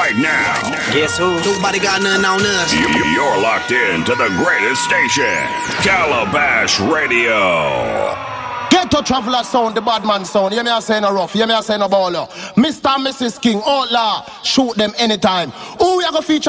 right now. Guess who? Nobody got nothing on us. You're locked in to the greatest station, Calabash Radio. Get to Traveler sound, the bad man sound. Hear me I say no rough, hear me I say no baller. Mr. and Mrs. King, outlaw, shoot them anytime. Who we are going to feature?